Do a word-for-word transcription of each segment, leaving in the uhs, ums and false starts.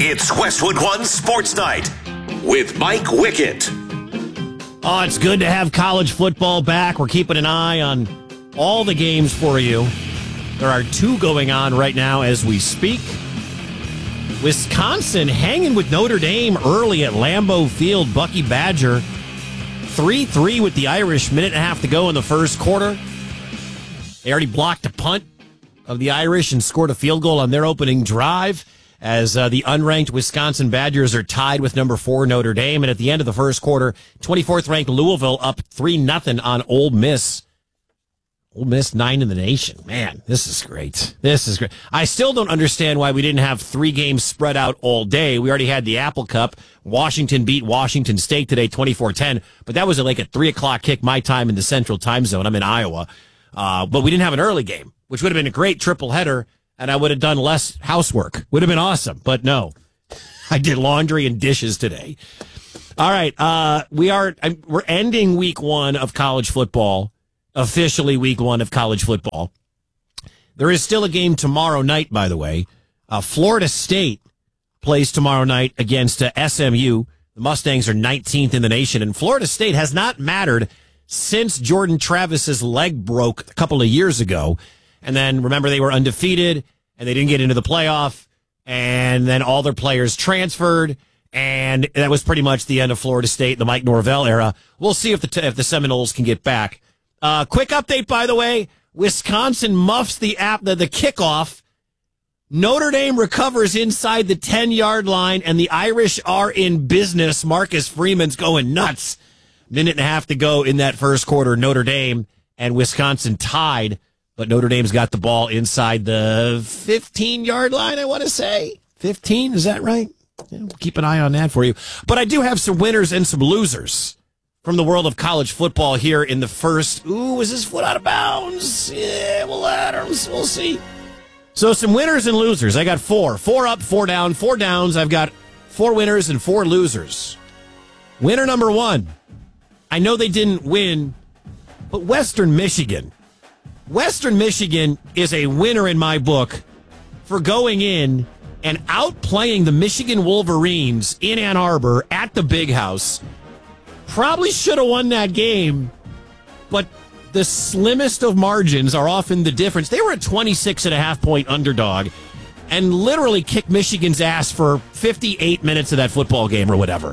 It's Westwood One Sports Night with Mike Wickett. Oh, it's good to have college football back. We're keeping an eye on all the games for you. There are two going on right now as we speak. Wisconsin hanging with Notre Dame early at Lambeau Field. Bucky Badger three three with the Irish. Minute and a half to go in the first quarter. They already blocked a punt of the Irish and scored a field goal on their opening drive as uh, the unranked Wisconsin Badgers are tied with number four Notre Dame. And at the end of the first quarter, twenty-fourth ranked Louisville up three nothing on Ole Miss. Ole Miss nine in the nation. Man, this is great. This is great. I still don't understand why we didn't have three games spread out all day. We already had the Apple Cup. Washington beat Washington State today twenty-four ten, but that was like a three o'clock kick my time in the Central Time Zone. I'm in Iowa. Uh, but we didn't have an early game, which would have been a great triple header, and I would have done less housework. Would have been awesome, but no. I did laundry and dishes today. All right, uh, we are I'm, we're ending week one of college football, officially week one of college football. There is still a game tomorrow night, by the way. Uh, Florida State plays tomorrow night against uh, S M U. The Mustangs are nineteenth in the nation, and Florida State has not mattered since Jordan Travis's leg broke a couple of years ago. And then, remember, they were undefeated, and they didn't get into the playoff, and then all their players transferred, and that was pretty much the end of Florida State, the Mike Norvell era. We'll see if the t- if the Seminoles can get back. Uh, quick update, by the way. Wisconsin muffs the app the, the kickoff. Notre Dame recovers inside the ten-yard line, and the Irish are in business. Marcus Freeman's going nuts. Minute and a half to go in that first quarter. Notre Dame and Wisconsin tied, but Notre Dame's got the ball inside the fifteen-yard line, I want to say. fifteen, is that right? Yeah, we'll keep an eye on that for you. But I do have some winners and some losers from the world of college football here in the first. Ooh, is his foot out of bounds? Yeah, we'll, uh, we'll see. So some winners and losers. I got four. Four up, four down, four downs. I've got four winners and four losers. Winner number one. I know they didn't win, but Western Michigan. Western Michigan is a winner in my book for going in and outplaying the Michigan Wolverines in Ann Arbor at the Big House. Probably should have won that game, but the slimmest of margins are often the difference. They were a twenty-six and a half point underdog and literally kicked Michigan's ass for fifty-eight minutes of that football game or whatever.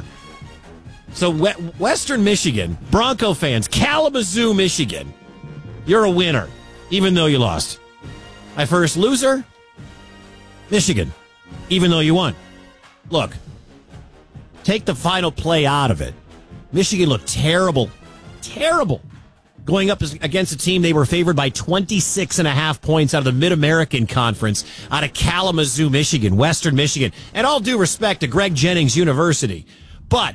So Western Michigan, Bronco fans, Kalamazoo, Michigan, you're a winner, even though you lost. My first loser, Michigan, even though you won. Look, take the final play out of it. Michigan looked terrible, terrible, going up against a team they were favored by twenty-six and a half points out of the Mid-American Conference, out of Kalamazoo, Michigan, Western Michigan. And all due respect to Greg Jennings University, but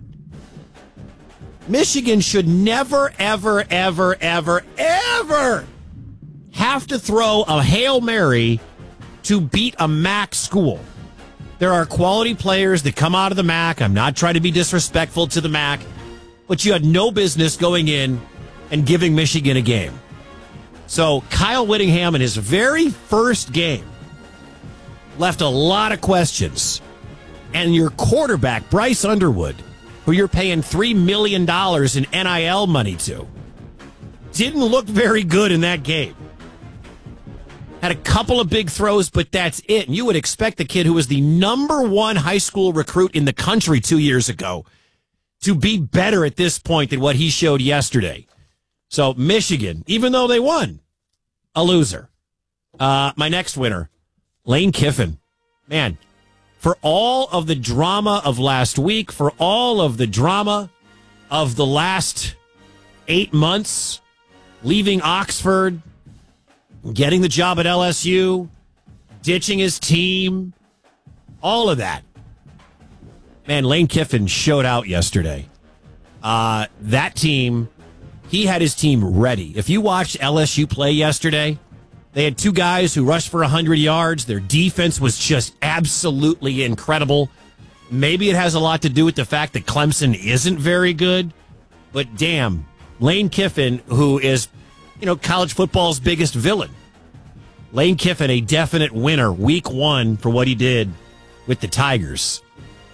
Michigan should never, ever, ever, ever, ever have to throw a Hail Mary to beat a M A C school. There are quality players that come out of the M A C. I'm not trying to be disrespectful to the M A C, but you had no business going in and giving Michigan a game. So Kyle Whittingham in his very first game left a lot of questions. And your quarterback, Bryce Underwood, who you're paying three million dollars in N I L money to, didn't look very good in that game. Had a couple of big throws, but that's it. And you would expect the kid who was the number one high school recruit in the country two years ago to be better at this point than what he showed yesterday. So Michigan, even though they won, a loser. Uh, my next winner, Lane Kiffin. Man, for all of the drama of last week, for all of the drama of the last eight months, leaving Oxford, getting the job at L S U, ditching his team, all of that. Man, Lane Kiffin showed out yesterday. Uh, that team, he had his team ready. If you watched L S U play yesterday, they had two guys who rushed for one hundred yards. Their defense was just absolutely incredible. Maybe it has a lot to do with the fact that Clemson isn't very good. But damn, Lane Kiffin, who is, you know, college football's biggest villain. Lane Kiffin, a definite winner week one for what he did with the Tigers.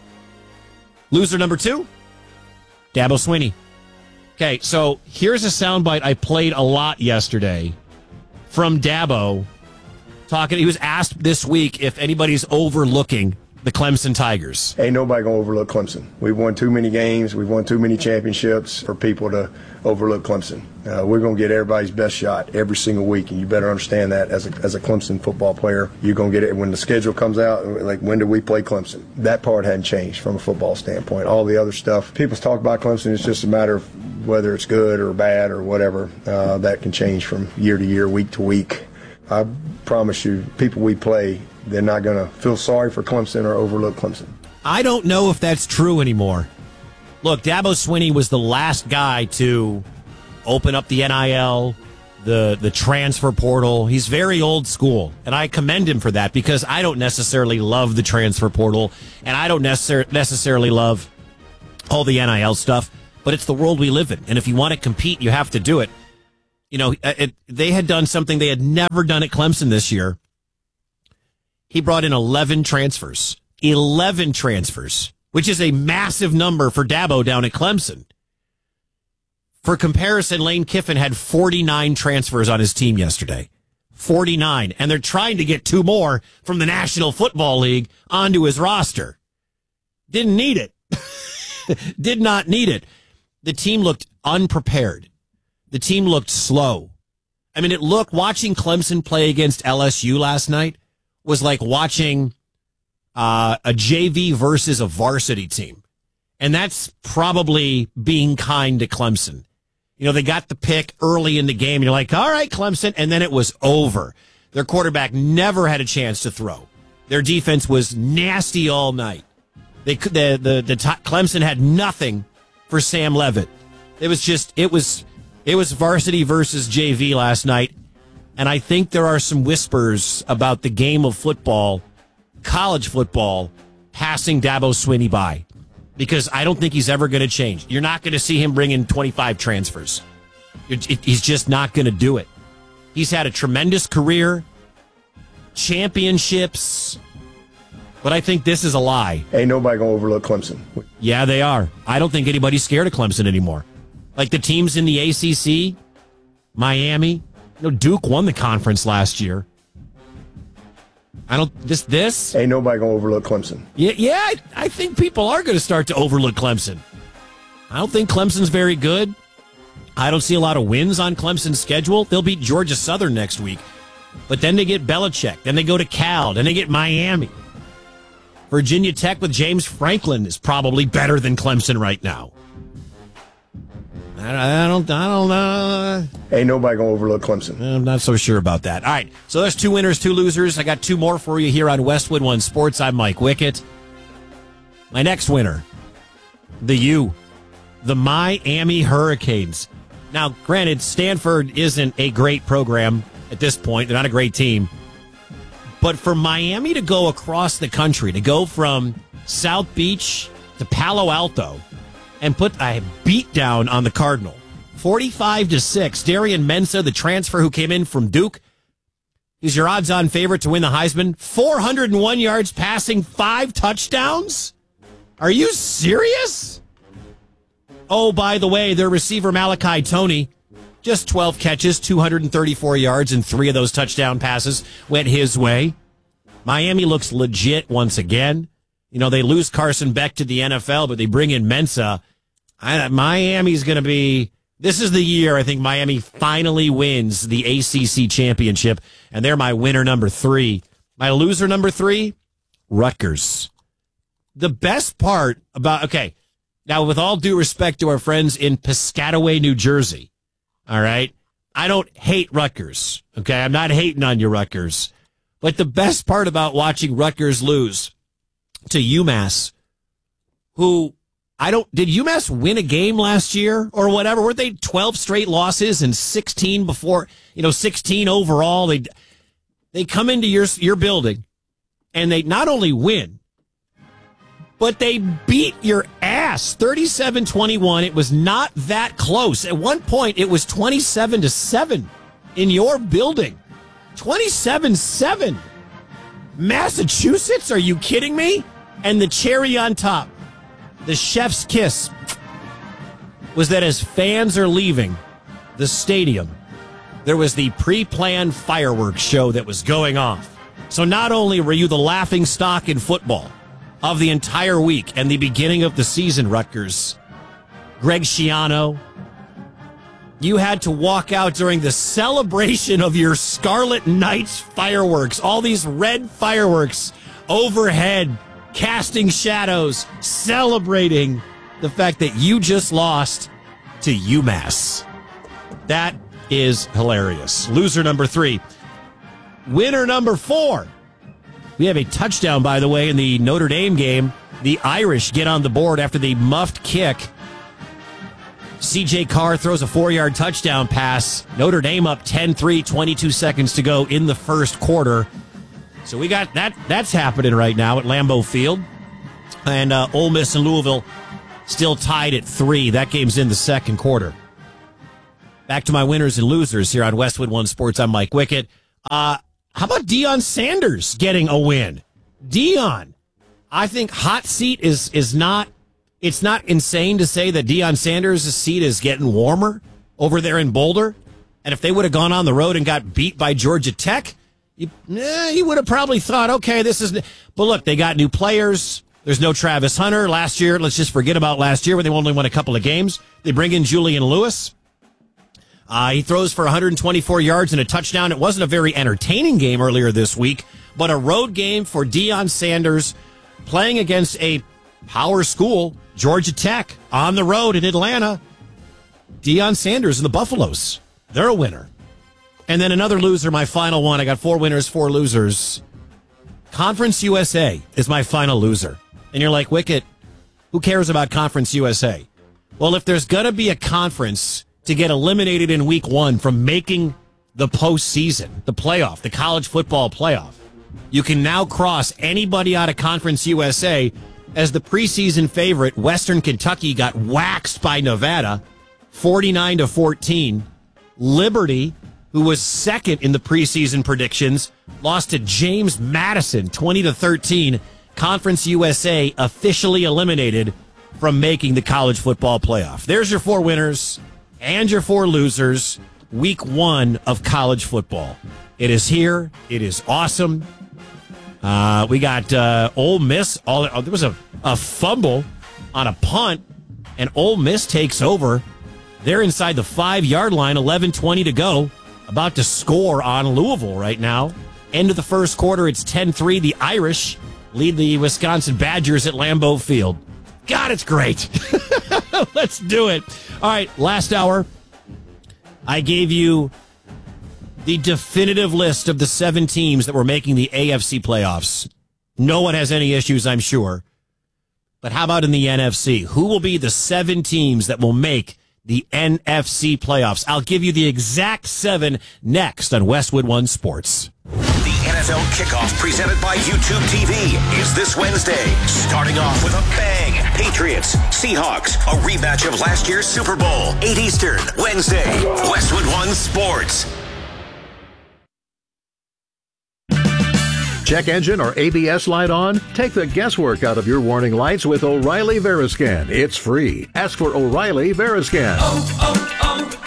Loser number two, Dabo Swinney. Okay, so here's a soundbite I played a lot yesterday from Dabo talking. He was asked this week if anybody's overlooking the Clemson Tigers. Ain't nobody going to overlook Clemson. We've won too many games. We've won too many championships for people to overlook Clemson. Uh, we're going to get everybody's best shot every single week, and you better understand that as a, as a Clemson football player. You're going to get it when the schedule comes out, like when do we play Clemson? That part hadn't changed from a football standpoint. All the other stuff, people talk about Clemson, it's just a matter of whether it's good or bad or whatever. Uh, that can change from year to year, week to week. I promise you, people we play, they're not going to feel sorry for Clemson or overlook Clemson. I don't know if that's true anymore. Look, Dabo Swinney was the last guy to open up the N I L, the the transfer portal. He's very old school, and I commend him for that because I don't necessarily love the transfer portal, and I don't necessar- necessarily love all the N I L stuff, but it's the world we live in, and if you want to compete, you have to do it. You know, it, they had done something they had never done at Clemson this year. He brought in eleven transfers. eleven transfers, which is a massive number for Dabo down at Clemson. For comparison, Lane Kiffin had forty-nine transfers on his team yesterday. forty-nine. And they're trying to get two more from the National Football League onto his roster. Didn't need it. Did not need it. The team looked unprepared. The team looked slow. I mean, it looked, watching Clemson play against L S U last night was like watching uh, a J V versus a varsity team. And that's probably being kind to Clemson. You know, they got the pick early in the game. And you're like, all right, Clemson. And then it was over. Their quarterback never had a chance to throw. Their defense was nasty all night. They could, the, the, the, Clemson had nothing for Sam Leavitt. It was just, it was, it was varsity versus J V last night. And I think there are some whispers about the game of football, college football, passing Dabo Swinney by. Because I don't think he's ever going to change. You're not going to see him bring in twenty-five transfers. He's just not going to do it. He's had a tremendous career, championships, but I think this is a lie. Ain't nobody going to overlook Clemson. Yeah, they are. I don't think anybody's scared of Clemson anymore. Like the teams in the A C C, Miami. You know, Duke won the conference last year. I don't, this, this. Ain't nobody going to overlook Clemson. Yeah, yeah, I, I think people are going to start to overlook Clemson. I don't think Clemson's very good. I don't see a lot of wins on Clemson's schedule. They'll beat Georgia Southern next week. But then they get Belichick. Then they go to Cal. Then they get Miami. Virginia Tech with James Franklin is probably better than Clemson right now. I don't, I don't know. Ain't nobody going to overlook Clemson. I'm not so sure about that. All right, so there's two winners, two losers. I got two more for you here on Westwood One Sports. I'm Mike Wickett. My next winner, the U, the Miami Hurricanes. Now, granted, Stanford isn't a great program at this point. They're not a great team. But for Miami to go across the country, to go from South Beach to Palo Alto, and put a beat down on the Cardinal. forty-five to six. Darian Mensah, the transfer who came in from Duke, is your odds-on favorite to win the Heisman. four hundred one yards passing, five touchdowns? Are you serious? Oh, by the way, their receiver Malachi Toney, just twelve catches, two hundred thirty-four yards, and three of those touchdown passes went his way. Miami looks legit once again. You know, they lose Carson Beck to the N F L, but they bring in Mensah. I, Miami's going to be, this is the year I think Miami finally wins the A C C championship, and they're my winner number three. My loser number three, Rutgers. The best part about, okay, now with all due respect to our friends in Piscataway, New Jersey, all right, I don't hate Rutgers, okay? I'm not hating on you, Rutgers. But the best part about watching Rutgers lose to UMass, who I don't, did UMass win a game last year or whatever? Were they twelve straight losses and sixteen before, you know, sixteen overall? They, they come into your, your building and they not only win, but they beat your ass thirty-seven twenty-one. It was not that close. At one point, it was twenty-seven to seven in your building. twenty-seven seven. Massachusetts? Are you kidding me? And the cherry on top, the chef's kiss, was that as fans are leaving the stadium, there was the pre-planned fireworks show that was going off. So not only were you the laughing stock in football of the entire week and the beginning of the season, Rutgers, Greg Schiano, you had to walk out during the celebration of your Scarlet Knights fireworks, all these red fireworks overhead, casting shadows, celebrating the fact that you just lost to UMass. That is hilarious. Loser number three. Winner number four. We have a touchdown, by the way, in the Notre Dame game. The Irish get on the board after the muffed kick. C J Carr throws a four-yard touchdown pass. Notre Dame up ten three, twenty-two seconds to go in the first quarter. So we got that. That's happening right now at Lambeau Field. And uh, Ole Miss and Louisville still tied at three. That game's in the second quarter. Back to my winners and losers here on Westwood One Sports. I'm Mike Wickett. Uh, how about Deion Sanders getting a win? Deion, I think hot seat is is not. It's not insane to say that Deion Sanders' seat is getting warmer over there in Boulder. And if they would have gone on the road and got beat by Georgia Tech, you, eh, he would have probably thought, okay, this is... But look, they got new players. There's no Travis Hunter. Last year, let's just forget about last year when they only won a couple of games. They bring in Julian Lewis. Uh, he throws for one hundred twenty-four yards and a touchdown. It wasn't a very entertaining game earlier this week, but a road game for Deion Sanders playing against a power school, Georgia Tech, on the road in Atlanta. Deion Sanders and the Buffaloes. They're a winner. And then another loser, my final one. I got four winners, four losers. Conference U S A is my final loser. And you're like, Wickett, who cares about Conference U S A? Well, if there's going to be a conference to get eliminated in week one from making the postseason, the playoff, the college football playoff, you can now cross anybody out of Conference U S A. As the preseason favorite, Western Kentucky got waxed by Nevada, forty-nine to fourteen. Liberty, who was second in the preseason predictions, lost to James Madison, twenty to thirteen. Conference U S A officially eliminated from making the college football playoff. There's your four winners and your four losers. Week one of college football. It is here. It is awesome. Uh, we got uh, Ole Miss. All, oh, there was a, a fumble on a punt, and Ole Miss takes over. They're inside the five-yard line, eleven twenty to go. About to score on Louisville right now. End of the first quarter, it's ten three. The Irish lead the Wisconsin Badgers at Lambeau Field. God, it's great. Let's do it. All right, last hour, I gave you the definitive list of the seven teams that were making the A F C playoffs. No one has any issues, I'm sure. But how about in the N F C? Who will be the seven teams that will make the N F C playoffs? I'll give you the exact seven next on Westwood One Sports. The N F L kickoff presented by YouTube T V is this Wednesday. Starting off with a bang. Patriots, Seahawks, a rematch of last year's Super Bowl. eight Eastern, Wednesday. Westwood One Sports. Check engine or A B S light on? Take the guesswork out of your warning lights with O'Reilly Veriscan. It's free. Ask for O'Reilly Veriscan. Oh,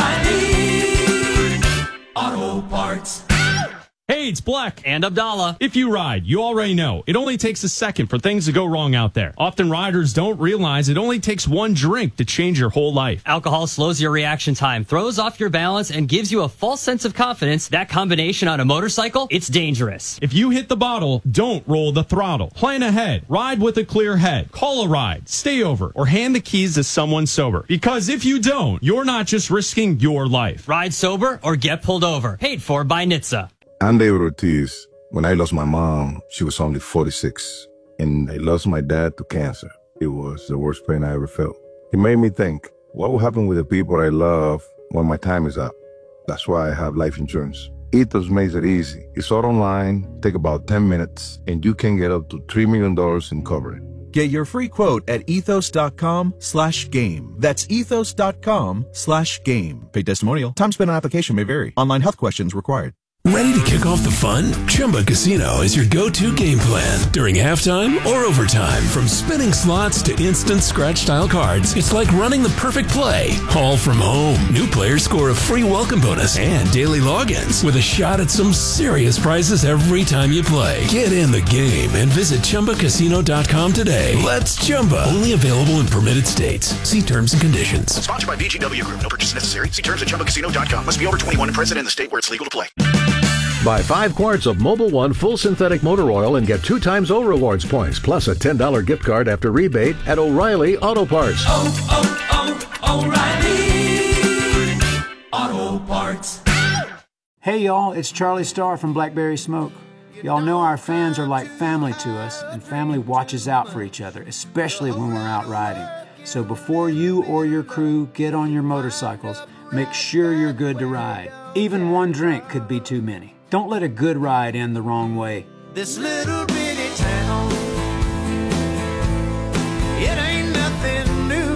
oh, oh, O'Reilly Auto Parts. Hey, it's Black and Abdallah. If you ride, you already know it only takes a second for things to go wrong out there. Often riders don't realize it only takes one drink to change your whole life. Alcohol slows your reaction time, throws off your balance, and gives you a false sense of confidence. That combination on a motorcycle, it's dangerous. If you hit the bottle, don't roll the throttle. Plan ahead. Ride with a clear head. Call a ride. Stay over. Or hand the keys to someone sober. Because if you don't, you're not just risking your life. Ride sober or get pulled over. Paid for by N H T S A. I'm David Ortiz. When I lost my mom, she was only forty-six. And I lost my dad to cancer. It was the worst pain I ever felt. It made me think, what will happen with the people I love when my time is up? That's why I have life insurance. Ethos makes it easy. It's all online, take about ten minutes, and you can get up to three million dollars in coverage. Get your free quote at ethos.com slash game. That's ethos.com slash game. Paid testimonial. Time spent on application may vary. Online health questions required. Ready to kick off the fun? Chumba Casino is your go-to game plan during halftime or overtime. From spinning slots to instant scratch-style cards, it's like running the perfect play, all from home. New players score a free welcome bonus and daily logins with a shot at some serious prizes every time you play. Get in the game and visit Chumba Casino dot com today. Let's Chumba. Only available in permitted states. See terms and conditions. Sponsored by V G W Group. No purchase necessary. See terms at Chumba Casino dot com. Must be over twenty-one and present in the state where it's legal to play. Buy five quarts of Mobil one full synthetic motor oil and get two times O Rewards points, plus a ten dollars gift card after rebate at O'Reilly Auto Parts. Oh, oh, oh, O'Reilly Auto Parts. Hey y'all, it's Charlie Starr from Blackberry Smoke. Y'all know our fans are like family to us, and family watches out for each other, especially when we're out riding. So before you or your crew get on your motorcycles, make sure you're good to ride. Even one drink could be too many. Don't let a good ride end the wrong way. This little bitty town, it ain't nothing new.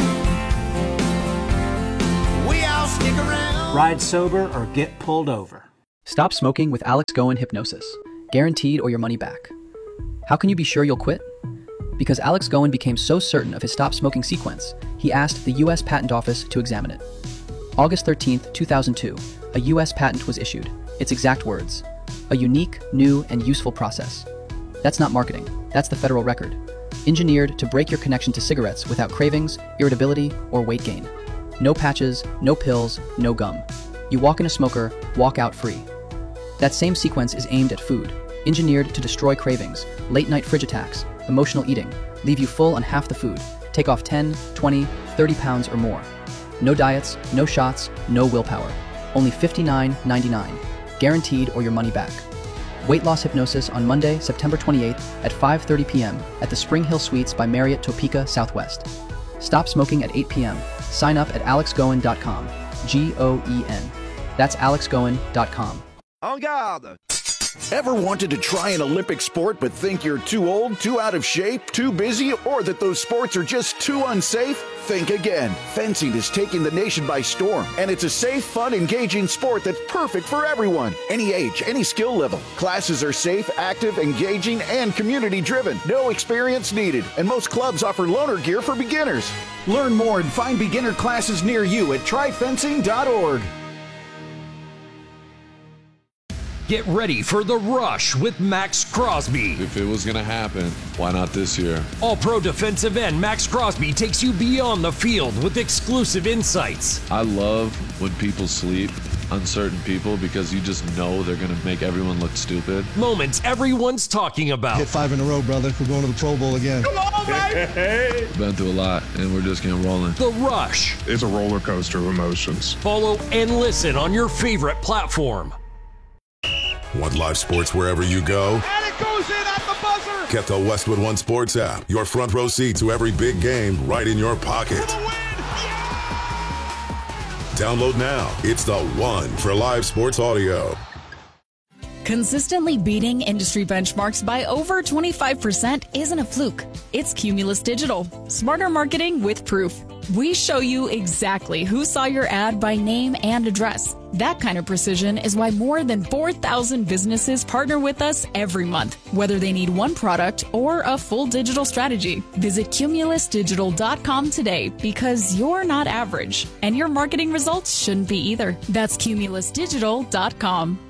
We all stick around. Ride sober or get pulled over. Stop smoking with Alex Goen Hypnosis. Guaranteed or your money back. How can you be sure you'll quit? Because Alex Goen became so certain of his stop smoking sequence, he asked the U S Patent Office to examine it. August thirteenth, two thousand two, a U S patent was issued. Its exact words: a unique, new, and useful process. That's not marketing. That's the federal record. Engineered to break your connection to cigarettes without cravings, irritability, or weight gain. No patches, no pills, no gum. You walk in a smoker, walk out free. That same sequence is aimed at food, engineered to destroy cravings, late-night fridge attacks, emotional eating, leave you full on half the food, take off ten, twenty, thirty pounds or more. No diets, no shots, no willpower. Only fifty-nine ninety-nine. Guaranteed or your money back. Weight loss hypnosis on Monday, September twenty-eighth at five thirty p.m. at the Spring Hill Suites by Marriott Topeka Southwest. Stop smoking at eight p.m. Sign up at alex goen dot com. G O E N. That's alex goen dot com. En garde! Ever wanted to try an Olympic sport but think you're too old, too out of shape, too busy, or that those sports are just too unsafe? Think again. Fencing is taking the nation by storm, and it's a safe, fun, engaging sport that's perfect for everyone. Any age, any skill level. Classes are safe, active, engaging, and community-driven. No experience needed, and most clubs offer loaner gear for beginners. Learn more and find beginner classes near you at try fencing dot org. Get ready for the rush with Max Crosby. If it was going to happen, why not this year? All-pro defensive end Max Crosby takes you beyond the field with exclusive insights. I love when people sleep on certain people because you just know they're going to make everyone look stupid. Moments everyone's talking about. Hit five in a row, brother. We're going to the Pro Bowl again. Come on, baby! Been through a lot, and we're just getting rolling. The Rush. It's a roller coaster of emotions. Follow and listen on your favorite platform. Want live sports wherever you go? And it goes in at the buzzer! Get the Westwood One Sports app. Your front row seat to every big game right in your pocket. For the win! Yeah! Download now. It's the one for live sports audio. Consistently beating industry benchmarks by over twenty-five percent isn't a fluke. It's Cumulus Digital. Smarter marketing with proof. We show you exactly who saw your ad by name and address. That kind of precision is why more than four thousand businesses partner with us every month, whether they need one product or a full digital strategy. Visit cumulus digital dot com today because you're not average, and your marketing results shouldn't be either. That's cumulus digital dot com.